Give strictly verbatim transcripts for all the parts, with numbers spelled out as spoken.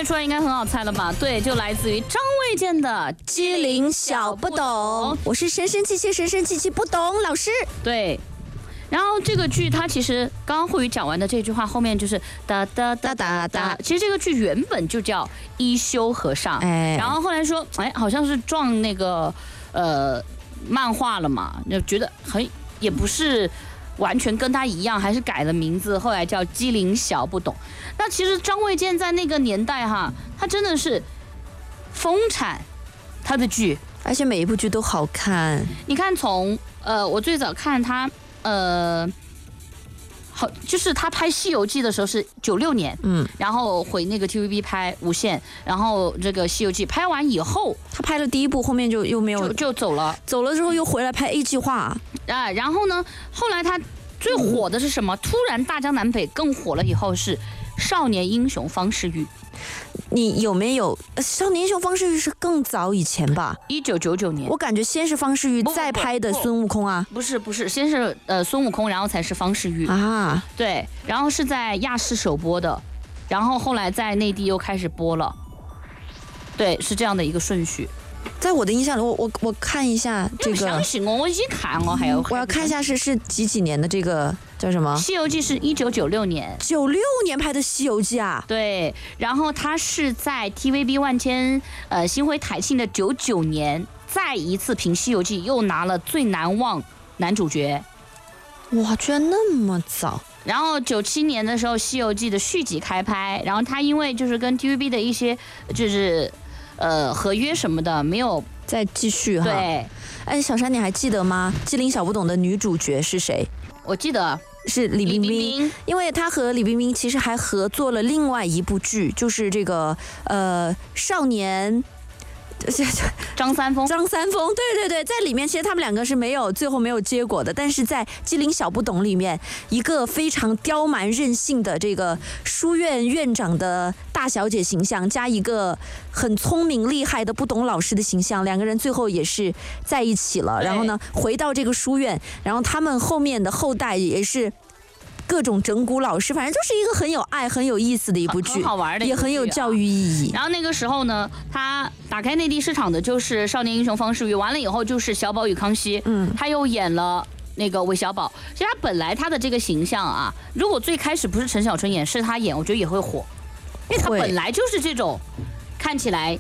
出来应该很好猜了吧？对，就来自于张卫健的《 机灵小不懂》。我是神神气气、神神气气不懂老师。 对。然后这个剧它其实刚刚慧宇讲完的这句话后面就是哒哒哒哒哒，其实这个剧原本就叫一休和尚，哎，然后后来说，哎，好像是撞那个呃漫画了嘛，就觉得很也不是完全跟他一样，还是改了名字，后来叫机灵小不懂。那其实张卫健在那个年代哈，他真的是疯产他的剧， 而且每一部剧都好看。 你看从呃我最早看他。呃，好，就是他拍《西游记》的时候是九六年，嗯，然后回那个 T V B 拍无线，然后这个《西游记》拍完以后， 他拍了第一部，后面就又没有， 就, 就走了， 走了之后又回来拍 A 计划啊，然后呢，后来他最火的是什么？嗯、突然大江南北更火了以后是《少年英雄方世玉》。 你有没有《少年英雄方世玉》是更早以前吧？ 一九九九年。 我感觉先是方世玉，再拍的孙悟空啊。 不是不是，先是呃孙悟空，然后才是方世玉啊。 对，然后是在亚视首播的，然后后来在内地又开始播了。对，是这样的一个顺序。 在我的印象里，我我我看一下这个。 相信我，我已经看了，还有。 我要看一下是是几几年的这个叫什么？《 西游记》是一九九六年。 九六年拍的《西游记》啊？ 对，然后他是在 T V B 万千呃星辉台庆的九九年，再一次凭《西游记》又拿了最难忘男主角。 哇，居然那么早！ 然后九七年的时候，《西游记》的续集开拍，然后他因为就是跟 T V B 的一些就是。呃，合约什么的没有再继续哈。 对， 哎，小山你还记得吗？机灵小不懂的女主角是谁？ 我记得是李冰冰， 李冰冰因为她和李冰冰其实还合作了另外一部剧，就是这个呃少年。 张三丰， 张三丰，对对对，在里面其实他们两个是没有最后没有结果的，但是在《机灵小不懂》里面，一个非常刁蛮任性的这个书院院长的大小姐形象，加一个很聪明厉害的不懂老师的形象，两个人最后也是在一起了。然后呢，回到这个书院，然后他们后面的后代也是。各种整蛊老师，反正就是一个很有爱、很有意思的一部剧， 很好玩的、啊， 也很有教育意义。 然后那个时候呢，他打开内地市场的就是《少年英雄方世玉》，完了以后就是《小宝与康熙》，嗯，他又演了那个韦小宝。其实他本来他的这个形象啊，如果最开始不是陈小春演，是他演，我觉得也会火，因为他本来就是这种看起来。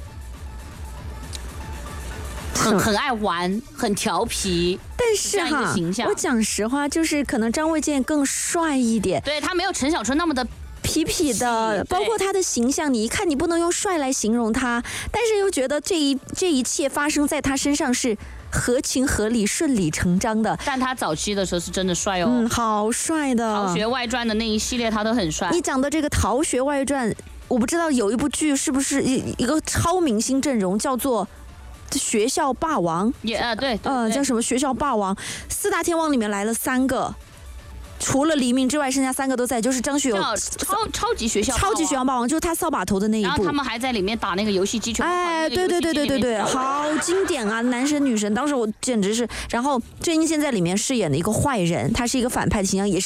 很很爱玩，很调皮， 但是哈，我讲实话，就是可能张卫健更帅一点， 对他没有陈小春那么的痞痞的，包括他的形象，你一看你不能用帅来形容他，但是又觉得这一这一切发生在他身上是合情合理、顺理成章的。 但他早期的时候是真的帅哦， 嗯，好帅的， 《逃学外传》的那一系列他都很帅。 你讲的这个《逃学外传》，我不知道有一部剧是不是一一个超明星阵容，叫做。学校霸王也啊对， 呃叫什么学校霸王，四大天王里面来了三个，除了黎明之外，剩下三个都在，就是张学友超超级学校超级学校霸王，就是他扫把头的那一部。 然后他们还在里面打那个游戏机， 哎，对对对对对对，好经典啊，男神女神，当时我简直是。然后郑伊健在里面饰演的一个坏人，他是一个反派的形象，也是。